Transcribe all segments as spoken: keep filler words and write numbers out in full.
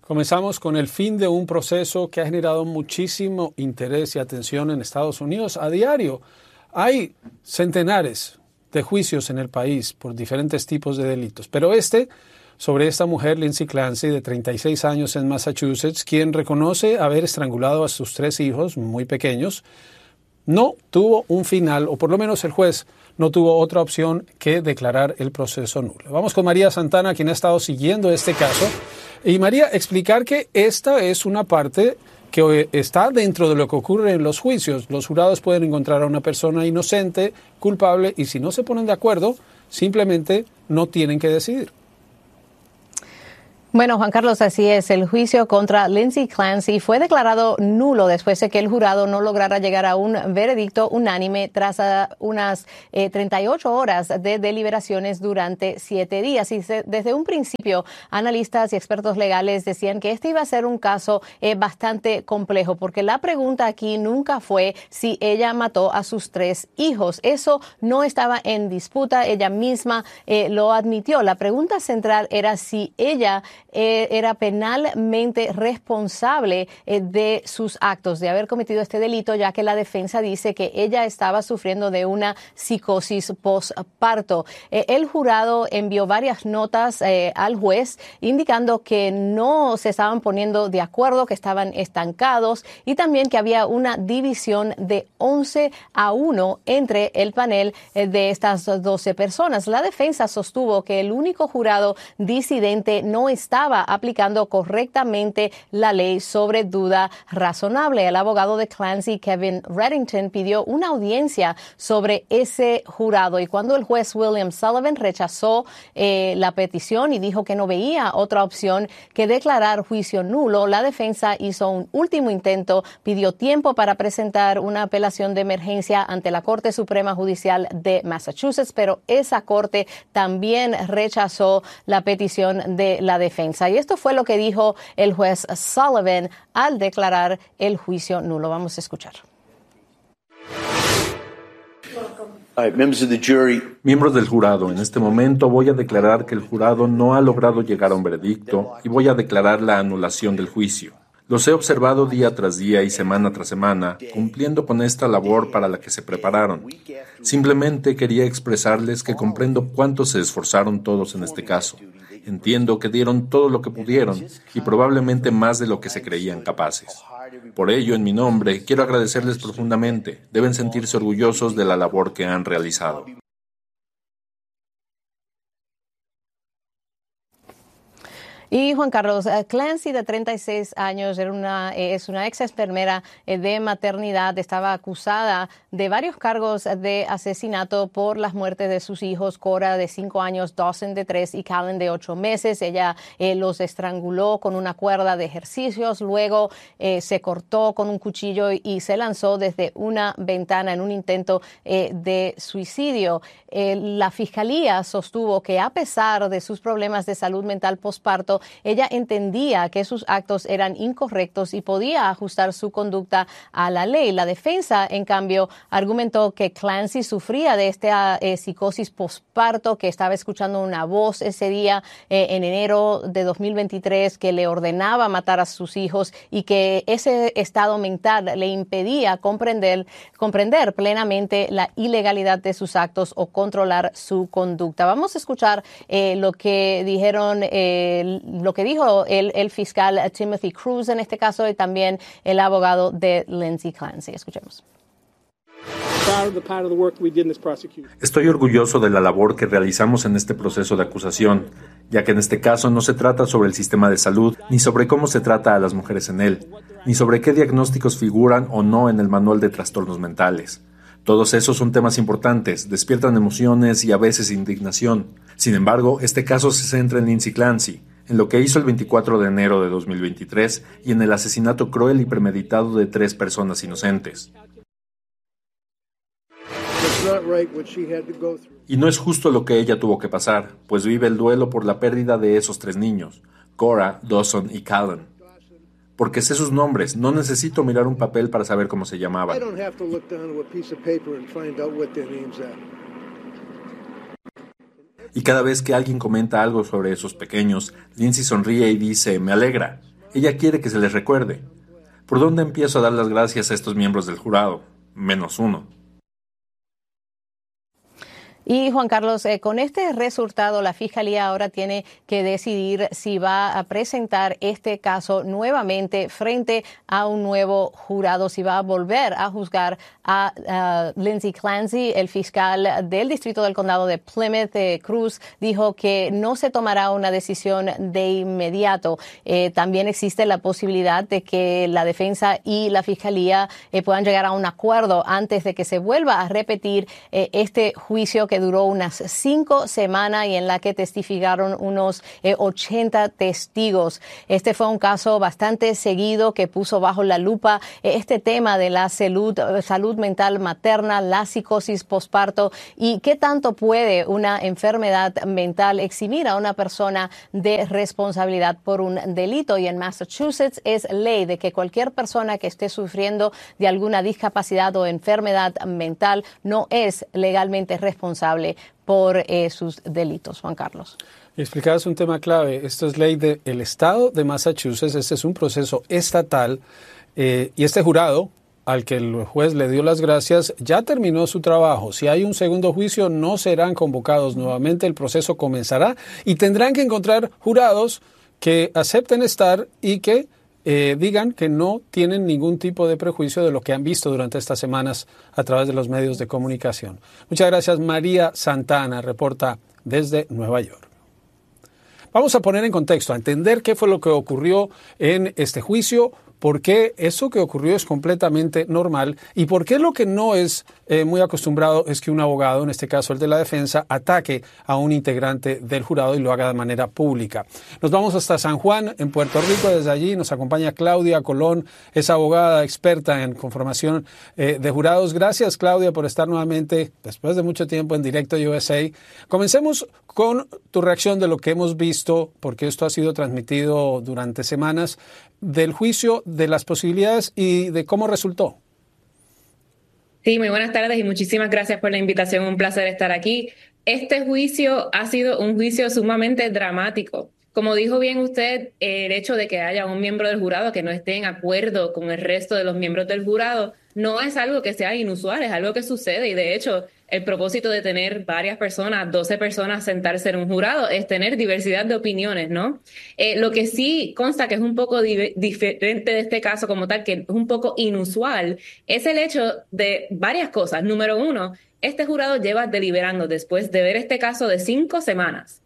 Comenzamos con el fin de un proceso que ha generado muchísimo interés y atención en Estados Unidos a diario. Hay centenares de juicios en el país por diferentes tipos de delitos, pero este, sobre esta mujer, Lindsay Clancy, de treinta y seis años en Massachusetts, quien reconoce haber estrangulado a sus tres hijos muy pequeños, no tuvo un final, o por lo menos el juez no tuvo otra opción que declarar el proceso nulo. Vamos con María Santana, quien ha estado siguiendo este caso. Y María, explicar que esta es una parte que está dentro de lo que ocurre en los juicios. Los jurados pueden encontrar a una persona inocente, culpable, y si no se ponen de acuerdo, simplemente no tienen que decidir. Bueno, Juan Carlos, así es. El juicio contra Lindsay Clancy fue declarado nulo después de que el jurado no lograra llegar a un veredicto unánime tras uh, unas eh, treinta y ocho horas de deliberaciones durante siete días. Y se, desde un principio, analistas y expertos legales decían que este iba a ser un caso eh, bastante complejo, porque la pregunta aquí nunca fue si ella mató a sus tres hijos. Eso no estaba en disputa. Ella misma eh, lo admitió. La pregunta central era si ella Eh, era penalmente responsable eh, de sus actos, de haber cometido este delito, ya que la defensa dice que ella estaba sufriendo de una psicosis postparto. Eh, el jurado envió varias notas eh, al juez indicando que no se estaban poniendo de acuerdo, que estaban estancados y también que había una división de once a uno entre el panel eh, de estas doce personas. La defensa sostuvo que el único jurado disidente no estaba aplicando correctamente la ley sobre duda razonable. El abogado de Clancy, Kevin Reddington, pidió una audiencia sobre ese jurado y cuando el juez William Sullivan rechazó eh, la petición y dijo que no veía otra opción que declarar juicio nulo, la defensa hizo un último intento, pidió tiempo para presentar una apelación de emergencia ante la Corte Suprema Judicial de Massachusetts, pero esa corte también rechazó la petición de la defensa. Y esto fue lo que dijo el juez Sullivan al declarar el juicio nulo. Vamos a escuchar. Miembros del jurado, en este momento voy a declarar que el jurado no ha logrado llegar a un veredicto y voy a declarar la anulación del juicio. Los he observado día tras día y semana tras semana, cumpliendo con esta labor para la que se prepararon. Simplemente quería expresarles que comprendo cuánto se esforzaron todos en este caso. Entiendo que dieron todo lo que pudieron y probablemente más de lo que se creían capaces. Por ello, en mi nombre, quiero agradecerles profundamente. Deben sentirse orgullosos de la labor que han realizado. Y Juan Carlos, Clancy, de treinta y seis años, era una, es una ex enfermera de maternidad. Estaba acusada de varios cargos de asesinato por las muertes de sus hijos, Cora de cinco años, Dawson de tres y Callen de ocho meses. Ella eh, los estranguló con una cuerda de ejercicios, luego eh, se cortó con un cuchillo y se lanzó desde una ventana en un intento eh, de suicidio. Eh, la fiscalía sostuvo que a pesar de sus problemas de salud mental postparto, ella entendía que sus actos eran incorrectos y podía ajustar su conducta a la ley. La defensa, en cambio, argumentó que Clancy sufría de esta eh, psicosis postparto, que estaba escuchando una voz ese día eh, en enero de dos mil veintitrés que le ordenaba matar a sus hijos y que ese estado mental le impedía comprender, comprender plenamente la ilegalidad de sus actos o controlar su conducta. Vamos a escuchar eh, lo que dijeron eh, lo que dijo el, el fiscal Timothy Cruz en este caso y también el abogado de Lindsay Clancy. Escuchemos. Estoy orgulloso de la labor que realizamos en este proceso de acusación, ya que en este caso no se trata sobre el sistema de salud, ni sobre cómo se trata a las mujeres en él, ni sobre qué diagnósticos figuran o no en el manual de trastornos mentales. Todos esos son temas importantes, despiertan emociones y a veces indignación. Sin embargo, este caso se centra en Lindsay Clancy, en lo que hizo el veinticuatro de enero de dos mil veintitrés y en el asesinato cruel y premeditado de tres personas inocentes. Y no es justo lo que ella tuvo que pasar, pues vive el duelo por la pérdida de esos tres niños, Cora, Dawson y Callen. Porque sé sus nombres, no necesito mirar un papel para saber cómo se llamaban. Y cada vez que alguien comenta algo sobre esos pequeños, Lindsay sonríe y dice, me alegra. Ella quiere que se les recuerde. ¿Por dónde empiezo a dar las gracias a estos miembros del jurado? Menos uno. Y Juan Carlos, eh, con este resultado, la Fiscalía ahora tiene que decidir si va a presentar este caso nuevamente frente a un nuevo jurado, si va a volver a juzgar a, a Lindsay Clancy. El fiscal del Distrito del Condado de Plymouth, eh, Cruz, dijo que no se tomará una decisión de inmediato. Eh, también existe la posibilidad de que la defensa y la Fiscalía eh, puedan llegar a un acuerdo antes de que se vuelva a repetir eh, este juicio que que duró unas cinco semanas y en la que testificaron unos eh, ochenta testigos. Este fue un caso bastante seguido que puso bajo la lupa eh, este tema de la salud, salud mental materna, la psicosis posparto y qué tanto puede una enfermedad mental eximir a una persona de responsabilidad por un delito. Y en Massachusetts es ley de que cualquier persona que esté sufriendo de alguna discapacidad o enfermedad mental no es legalmente responsable por eh, sus delitos. Juan Carlos. Y explicabas un tema clave. Esto es ley del estado de Massachusetts. Este es un proceso estatal eh, y este jurado al que el juez le dio las gracias ya terminó su trabajo. Si hay un segundo juicio, no serán convocados nuevamente. El proceso comenzará y tendrán que encontrar jurados que acepten estar y que Eh, digan que no tienen ningún tipo de prejuicio de lo que han visto durante estas semanas a través de los medios de comunicación. Muchas gracias. María Santana reporta desde Nueva York. Vamos a poner en contexto, a entender qué fue lo que ocurrió en este juicio, por qué eso que ocurrió es completamente normal y por qué lo que no es eh, muy acostumbrado es que un abogado, en este caso el de la defensa, ataque a un integrante del jurado y lo haga de manera pública. Nos vamos hasta San Juan, en Puerto Rico. Desde allí nos acompaña Claudia Colón, es abogada experta en conformación eh, de jurados. Gracias, Claudia, por estar nuevamente, después de mucho tiempo, en Directo U S A. Comencemos con tu reacción de lo que hemos visto, porque esto ha sido transmitido durante semanas, del juicio, de las posibilidades y de cómo resultó. Sí, muy buenas tardes y muchísimas gracias por la invitación. Un placer estar aquí. Este juicio ha sido un juicio sumamente dramático. Como dijo bien usted, el hecho de que haya un miembro del jurado que no esté en acuerdo con el resto de los miembros del jurado no es algo que sea inusual, es algo que sucede y de hecho el propósito de tener varias personas, doce personas sentarse en un jurado es tener diversidad de opiniones, ¿no? Eh, lo que sí consta que es un poco di- diferente de este caso como tal, que es un poco inusual, es el hecho de varias cosas. Número uno, este jurado lleva deliberando después de ver este caso de cinco semanas.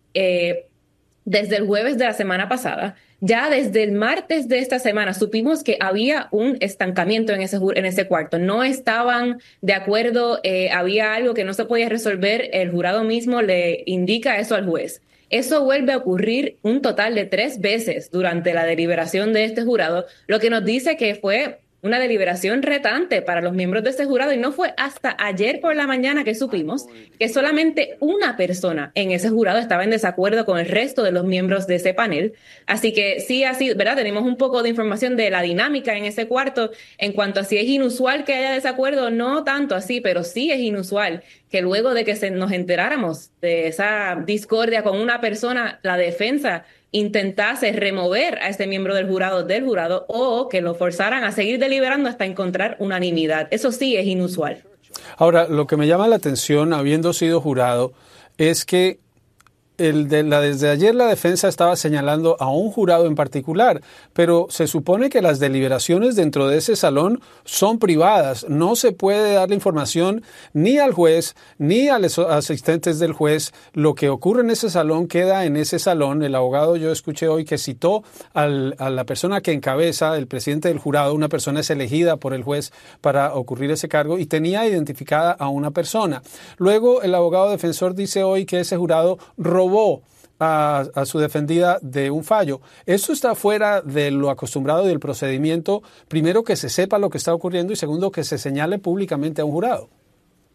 Eh, Desde el jueves de la semana pasada, ya desde el martes de esta semana supimos que había un estancamiento en ese, en ese cuarto. No estaban de acuerdo, eh, había algo que no se podía resolver, el jurado mismo le indica eso al juez. Eso vuelve a ocurrir un total de tres veces durante la deliberación de este jurado, lo que nos dice que fue una deliberación retante para los miembros de este jurado y no fue hasta ayer por la mañana que supimos que solamente una persona en ese jurado estaba en desacuerdo con el resto de los miembros de ese panel. Así que sí, así, ¿verdad? Tenemos un poco de información de la dinámica en ese cuarto en cuanto a si es inusual que haya desacuerdo, no tanto así, pero sí es inusual que luego de que se nos enteráramos de esa discordia con una persona, la defensa intentase remover a este miembro del jurado del jurado o que lo forzaran a seguir deliberando hasta encontrar unanimidad. Eso sí es inusual. Ahora, lo que me llama la atención, habiendo sido jurado, es que el de la, desde ayer la defensa estaba señalando a un jurado en particular, pero se supone que las deliberaciones dentro de ese salón son privadas. No se puede dar la información ni al juez ni a los asistentes del juez. Lo que ocurre en ese salón queda en ese salón. El abogado, yo escuché hoy que citó al, a la persona que encabeza, el presidente del jurado. Una persona es elegida por el juez para ocurrir ese cargo y tenía identificada a una persona. Luego el abogado defensor dice hoy que ese jurado robó A, a su defendida de un fallo. Eso está fuera de lo acostumbrado y del procedimiento. Primero, que se sepa lo que está ocurriendo y segundo, que se señale públicamente a un jurado.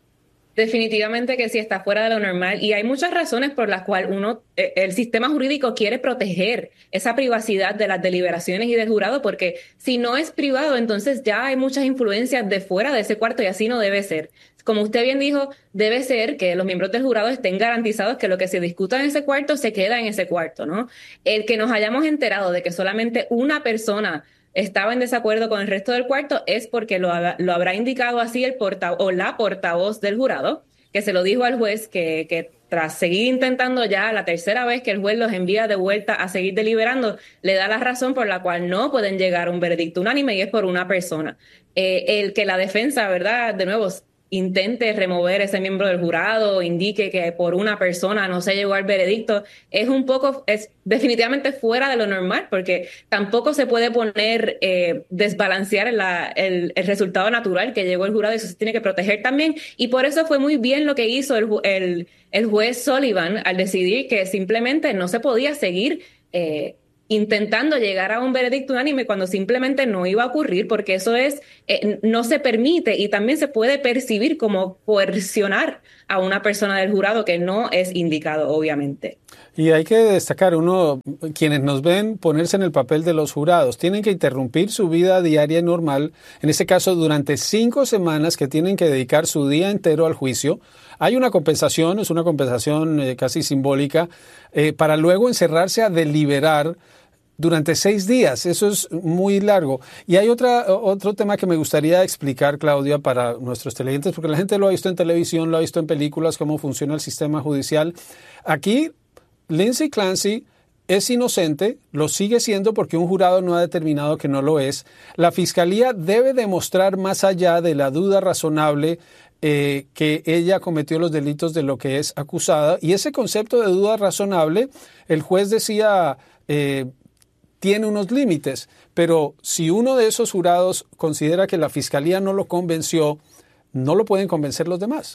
Definitivamente que sí está fuera de lo normal y hay muchas razones por las cuales uno, el sistema jurídico quiere proteger esa privacidad de las deliberaciones y del jurado, porque si no es privado, entonces ya hay muchas influencias de fuera de ese cuarto y así no debe ser. Como usted bien dijo, debe ser que los miembros del jurado estén garantizados que lo que se discuta en ese cuarto se queda en ese cuarto, ¿no? El que nos hayamos enterado de que solamente una persona estaba en desacuerdo con el resto del cuarto es porque lo, lo habrá indicado así el portavoz o la portavoz del jurado, que se lo dijo al juez que, que tras seguir intentando ya la tercera vez que el juez los envía de vuelta a seguir deliberando, le da la razón por la cual no pueden llegar a un veredicto unánime y es por una persona. Eh, el que la defensa, ¿verdad? De nuevo, intente remover ese miembro del jurado, indique que por una persona no se llegó al veredicto, es un poco, es definitivamente fuera de lo normal, porque tampoco se puede poner, eh, desbalancear la, el, el resultado natural que llegó el jurado, y eso se tiene que proteger también, y por eso fue muy bien lo que hizo el, el, el juez Sullivan al decidir que simplemente no se podía seguir eh, intentando llegar a un veredicto unánime cuando simplemente no iba a ocurrir, porque eso es, eh, no se permite y también se puede percibir como coercionar a una persona del jurado, que no es indicado, obviamente. Y hay que destacar, uno, quienes nos ven ponerse en el papel de los jurados, tienen que interrumpir su vida diaria y normal, en este caso durante cinco semanas que tienen que dedicar su día entero al juicio. Hay una compensación, es una compensación eh, casi simbólica, eh, para luego encerrarse a deliberar durante seis días. Eso es muy largo. Y hay otra, otro tema que me gustaría explicar, Claudia, para nuestros televidentes, porque la gente lo ha visto en televisión, lo ha visto en películas, cómo funciona el sistema judicial. Aquí, Lindsay Clancy es inocente, lo sigue siendo porque un jurado no ha determinado que no lo es. La Fiscalía debe demostrar más allá de la duda razonable eh, que ella cometió los delitos de lo que es acusada. Y ese concepto de duda razonable, el juez decía, eh, tiene unos límites, pero si uno de esos jurados considera que la Fiscalía no lo convenció, no lo pueden convencer los demás.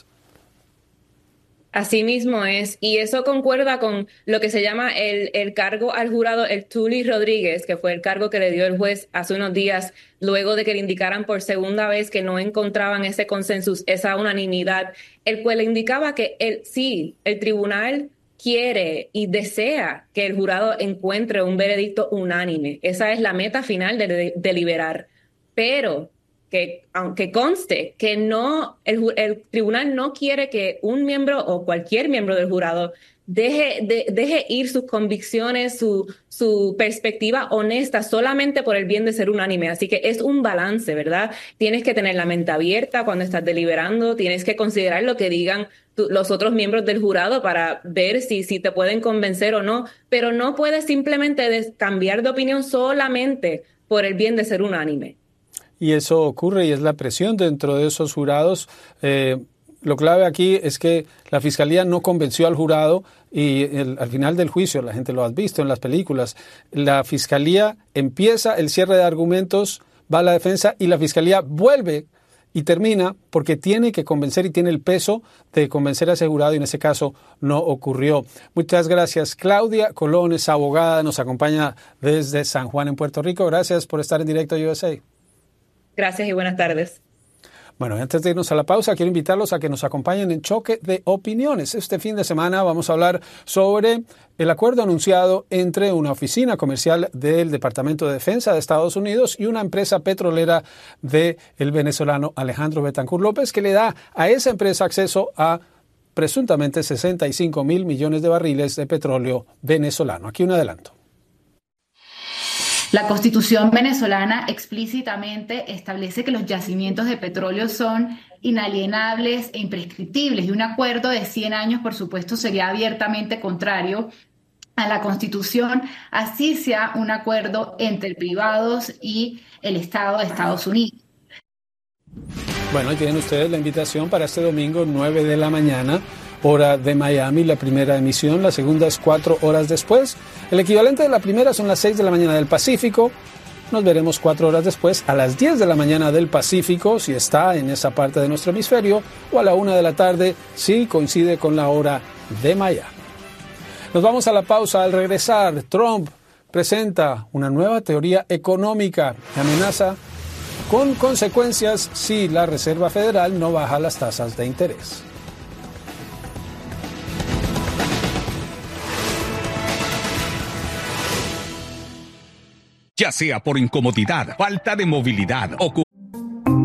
Así mismo es, y eso concuerda con lo que se llama el, el cargo al jurado, el Tully Rodríguez, que fue el cargo que le dio el juez hace unos días, luego de que le indicaran por segunda vez que no encontraban ese consenso, esa unanimidad, el cual le indicaba que el, sí, el tribunal quiere y desea que el jurado encuentre un veredicto unánime. Esa es la meta final de, de, deliberar. Pero que aunque conste que no, el, el tribunal no quiere que un miembro o cualquier miembro del jurado deje, de, deje ir sus convicciones, su, su perspectiva honesta solamente por el bien de ser unánime. Así que es un balance, ¿verdad? Tienes que tener la mente abierta cuando estás deliberando, tienes que considerar lo que digan tu, los otros miembros del jurado para ver si, si te pueden convencer o no, pero no puedes simplemente des, cambiar de opinión solamente por el bien de ser unánime. Y eso ocurre y es la presión dentro de esos jurados. Eh, lo clave aquí es que la Fiscalía no convenció al jurado y el, al final del juicio, la gente lo ha visto en las películas, la Fiscalía empieza el cierre de argumentos, va a la defensa y la Fiscalía vuelve y termina porque tiene que convencer y tiene el peso de convencer a ese jurado y en ese caso no ocurrió. Muchas gracias. Claudia Colón es abogada, nos acompaña desde San Juan en Puerto Rico. Gracias por estar en directo U S A. Gracias y buenas tardes. Bueno, antes de irnos a la pausa, quiero invitarlos a que nos acompañen en Choque de Opiniones. Este fin de semana vamos a hablar sobre el acuerdo anunciado entre una oficina comercial del Departamento de Defensa de Estados Unidos y una empresa petrolera del venezolano Alejandro Betancur López, que le da a esa empresa acceso a presuntamente sesenta y cinco mil millones de barriles de petróleo venezolano. Aquí un adelanto. La Constitución venezolana explícitamente establece que los yacimientos de petróleo son inalienables e imprescriptibles y un acuerdo de cien años, por supuesto, sería abiertamente contrario a la Constitución, así sea un acuerdo entre privados y el Estado de Estados Unidos. Bueno, y tienen ustedes la invitación para este domingo, nueve de la mañana, hora de Miami, la primera emisión, la segunda es cuatro horas después. El equivalente de la primera son las seis de la mañana del Pacífico. Nos veremos cuatro horas después, a las diez de la mañana del Pacífico, si está en esa parte de nuestro hemisferio, o a la una de la tarde, si coincide con la hora de Miami. Nos vamos a la pausa. Al regresar, Trump presenta una nueva teoría económica que amenaza con consecuencias si la Reserva Federal no baja las tasas de interés. ya sea por incomodidad, falta de movilidad o